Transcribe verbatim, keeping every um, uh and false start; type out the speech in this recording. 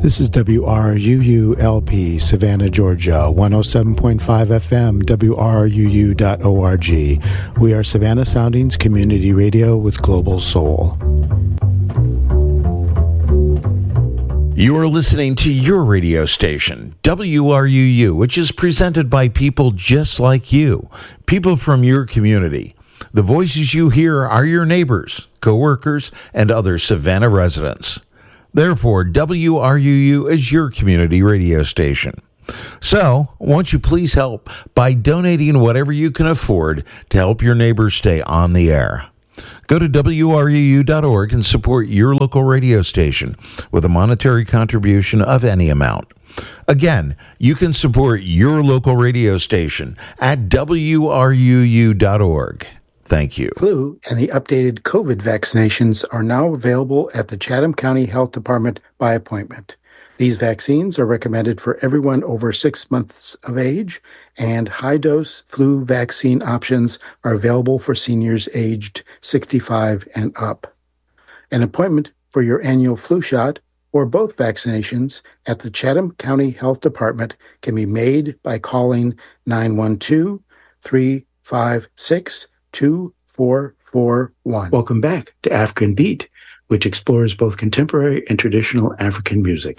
This is W R U U L P, Savannah, Georgia, one oh seven point five F M, W R R U U dot org. We are Savannah Soundings Community Radio with Global Soul. You are listening to your radio station, W R U U, which is presented by people just like you, people from your community. The voices you hear are your neighbors, coworkers, and other Savannah residents. Therefore, W R U U is your community radio station. So, won't you please help by donating whatever you can afford to help your neighbors stay on the air? Go to W R U U dot org and support your local radio station with a monetary contribution of any amount. Again, you can support your local radio station at W R U U dot org. Thank you. Flu and the updated COVID vaccinations are now available at the Chatham County Health Department by appointment. These vaccines are recommended for everyone over six months of age, and high-dose flu vaccine options are available for seniors aged sixty-five and up. An appointment for your annual flu shot or both vaccinations at the Chatham County Health Department can be made by calling nine one two, three five six, two four four one. Welcome back to African Beat, which explores both contemporary and traditional African music.